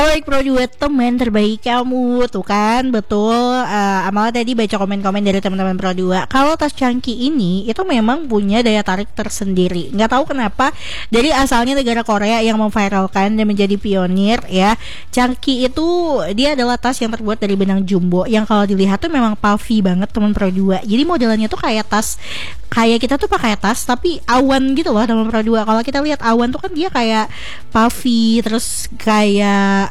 baik Pro Duet, teman terbaik kamu. Tuh kan, betul. Amalah tadi baca komen-komen dari teman-teman Pro 2. Kalau tas Chunky ini itu memang punya daya tarik tersendiri. Nggak tahu kenapa, dari asalnya negara Korea yang memviralkan dan menjadi pionir ya. Chunky itu dia adalah tas yang terbuat dari benang jumbo yang kalau dilihat tuh memang puffy banget teman Pro 2. Jadi modelannya tuh kayak tas, kayak kita tuh pakai tas tapi awan gitu loh teman Pro 2. Kalau kita lihat awan tuh kan dia kayak puffy, terus kayak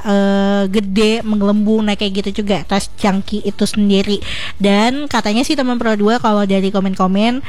gede, menggelembung, nah kayak gitu juga tas Chunky itu sendiri. Dan katanya sih teman Pro 2, kalau dari komen-komen,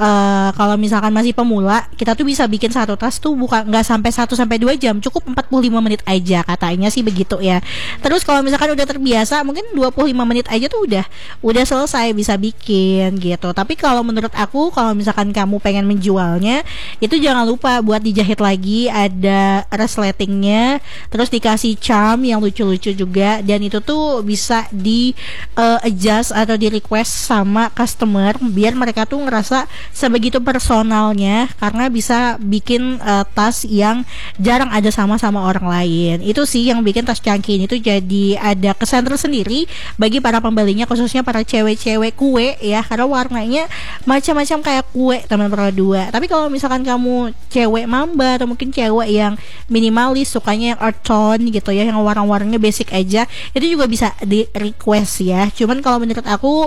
kalau misalkan masih pemula, kita tuh bisa bikin satu tas tuh bukan nggak sampai 1 sampai 2 jam, cukup 45 menit aja katanya sih begitu ya. Terus kalau misalkan udah terbiasa, mungkin 25 menit aja tuh udah selesai bisa bikin gitu. Tapi kalau menurut aku, kalau misalkan kamu pengen menjualnya, itu jangan lupa buat dijahit lagi, ada resletingnya, terus dikasih charm yang lucu-lucu juga, dan itu tuh bisa di adjust atau di request sama customer biar mereka tuh ngerasa sebegitu personalnya, karena bisa bikin tas yang jarang ada sama orang lain. Itu sih yang bikin tas Chunky ini tuh jadi ada kesan tersendiri bagi para pembelinya, khususnya para cewek-cewek kue ya, karena warnanya macam-macam kayak kue teman Pro 2. Tapi kalau misalkan kamu cewek mamba atau mungkin cewek yang minimalis, sukanya yang earth tone gitu ya, yang warna-warnanya basic aja, itu juga bisa di request ya. Cuman kalau menurut aku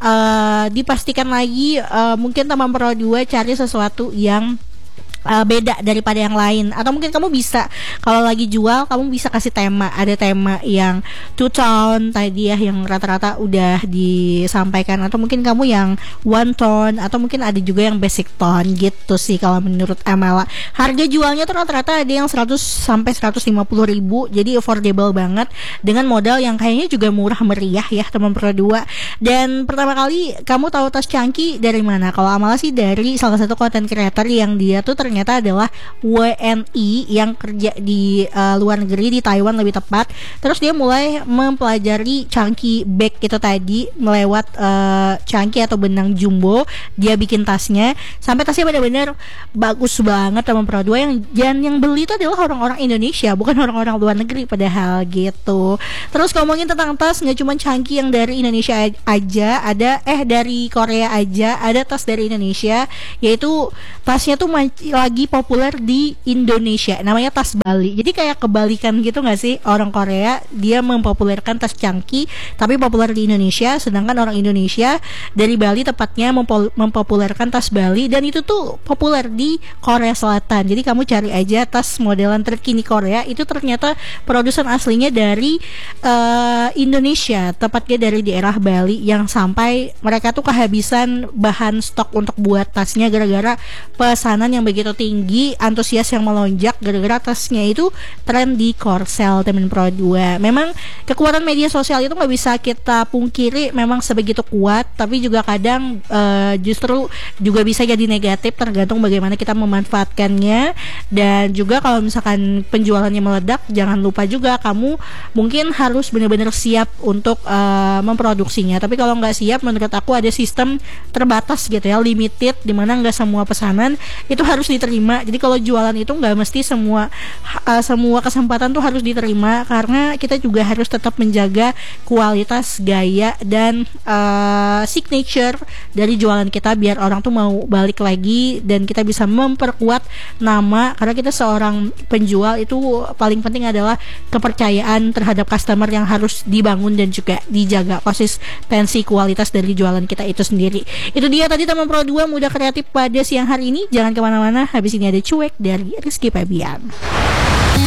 dipastikan lagi, mungkin teman Pro 2 cari sesuatu yang beda daripada yang lain. Atau mungkin kamu bisa, kalau lagi jual, kamu bisa kasih tema. Ada tema yang two tone tadi ya, yang rata-rata udah disampaikan. Atau mungkin kamu yang one tone, atau mungkin ada juga yang basic tone gitu sih kalau menurut Amala. Harga jualnya tuh rata-rata ada yang 100 sampai 150 ribu, jadi affordable banget, dengan modal yang kayaknya juga murah meriah ya teman Pro 2. Dan pertama kali kamu tahu tas Chunky dari mana? Kalau Amala sih dari salah satu content creator yang dia tuh ternyata adalah WNI yang kerja di luar negeri, di Taiwan lebih tepat. Terus dia mulai mempelajari Chunky bag itu tadi melewat Chunky atau benang jumbo. Dia bikin tasnya sampai tasnya benar-benar bagus banget teman Pro 2, yang beli itu adalah orang-orang Indonesia, bukan orang-orang luar negeri padahal gitu. Terus ngomongin tentang tas, nggak cuma Chunky yang dari Indonesia aja, ada dari Korea aja ada tas dari Indonesia, yaitu tasnya tuh lagi populer di Indonesia, namanya tas Bali. Jadi kayak kebalikan gitu gak sih? Orang Korea dia mempopulerkan tas Chunky tapi populer di Indonesia, sedangkan orang Indonesia dari Bali tepatnya mempopulerkan tas Bali, dan itu tuh populer di Korea Selatan. Jadi kamu cari aja tas modelan terkini Korea, itu ternyata produsen aslinya dari Indonesia, tepatnya dari daerah Bali, yang sampai mereka tuh kehabisan bahan stok untuk buat tasnya gara-gara pesanan yang begitu tinggi, antusias yang melonjak gara-gara tasnya itu tren di Korsel temen Pro 2. Memang kekuatan media sosial itu nggak bisa kita pungkiri, memang sebegitu kuat, tapi juga kadang justru juga bisa jadi negatif, tergantung bagaimana kita memanfaatkannya. Dan juga kalau misalkan penjualannya meledak, jangan lupa juga kamu mungkin harus benar-benar siap untuk memproduksinya. Tapi kalau nggak siap, menurut aku ada sistem terbatas gitu ya, limited, dimana nggak semua pesanan itu harus diterima. Jadi kalau jualan itu nggak mesti semua kesempatan tuh harus diterima, karena kita juga harus tetap menjaga kualitas, gaya, dan signature dari jualan kita, biar orang tuh mau balik lagi dan kita bisa memperkuat nama. Karena kita seorang penjual itu paling penting adalah kepercayaan terhadap customer yang harus dibangun dan juga dijaga konsistensi kualitas dari jualan kita itu sendiri. Itu dia tadi teman Pro 2 Muda Kreatif pada siang hari ini. Jangan kemana-mana, habis ini ada Cuek dari Rizky Febian.